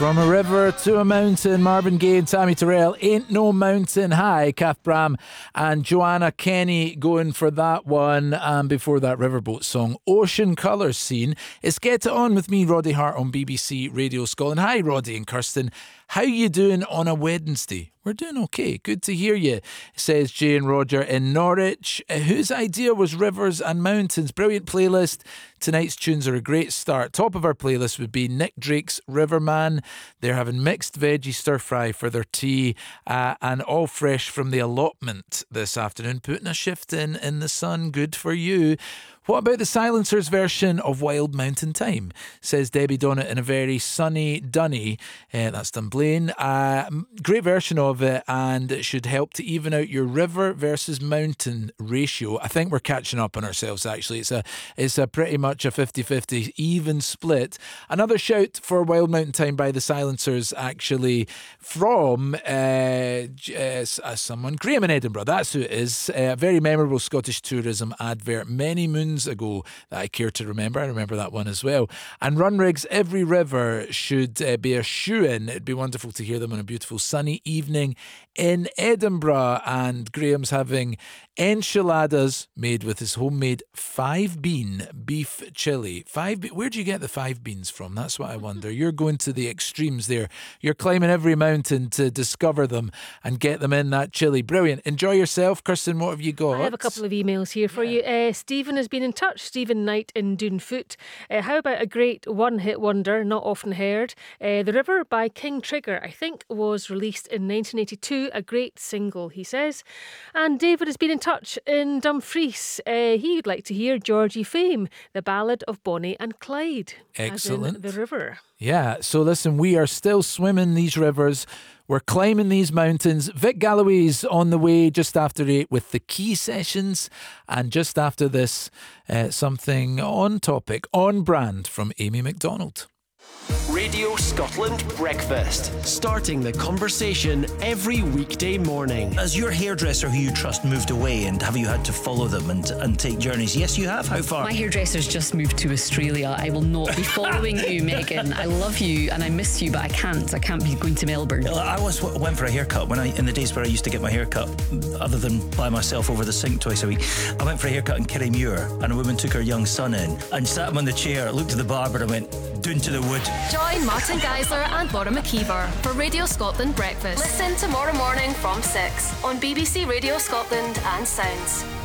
From a river to a mountain, Marvin Gaye and Tammy Terrell, Ain't No Mountain High. Kath Bram and Joanna Kenny going for that one. And before that, Riverboat song, Ocean Colours Scene. It's Get It On with me, Roddy Hart, on BBC Radio Scotland. Hi, Roddy and Kirsten. How you doing on a Wednesday? We're doing okay. Good to hear you, says Jay and Roger in Norwich. Whose idea was rivers and mountains? Brilliant playlist. Tonight's tunes are a great start. Top of our playlist would be Nick Drake's Riverman. They're having mixed veggie stir fry for their tea and all fresh from the allotment this afternoon. Putting a shift in the sun. Good for you. What about the Silencers version of Wild Mountain Time? Says Debbie Donnett in a very sunny Dunny. That's Dunblane. Great version of it, and it should help to even out your river versus mountain ratio. I think we're catching up on ourselves, actually. It's a pretty much a 50-50 even split. Another shout for Wild Mountain Time by the Silencers, actually, from someone, Graham in Edinburgh. That's who it is. A very memorable Scottish tourism advert many moons ago that I care to remember. I remember that one as well. And Runrig's Every River should be a shoe-in. It'd be wonderful to hear them on a beautiful sunny evening in Edinburgh. And Graham's having enchiladas made with his homemade 5-bean beef chilli. Where do you get the 5 beans from? That's what I wonder. You're going to the extremes there. You're climbing every mountain to discover them and get them in that chilli. Brilliant. Enjoy yourself. Kirsten, what have you got? I have a couple of emails here for you. Stephen has been in touch. Stephen Knight in Doonfoot. How about a great one-hit wonder, not often heard? The River by King Trigger, I think, was released in 1982. A great single, he says. And David has been in touch in Dumfries. He'd like to hear Georgie Fame, the ballad of Bonnie and Clyde. Excellent. As in the river. Yeah, so listen, we are still swimming these rivers. We're climbing these mountains. Vic Galloway's on the way just after 8 with the Key Sessions. And just after this, something on topic, on brand from Amy MacDonald. Radio Scotland Breakfast. Starting the conversation every weekday morning. Has your hairdresser who you trust moved away, and have you had to follow them and take journeys? Yes, you have. How far? My hairdresser's just moved to Australia. I will not be following you, Megan. I love you and I miss you, but I can't be going to Melbourne. I always went for a haircut in the days where I used to get my haircut, other than by myself over the sink twice a week. I went for a haircut in Kirriemuir, and a woman took her young son in and sat him on the chair, looked at the barber and went, "Doon to the wood." Join Martin Geisler and Laura McKeever for Radio Scotland Breakfast. Listen tomorrow morning from 6 on BBC Radio Scotland and Sounds.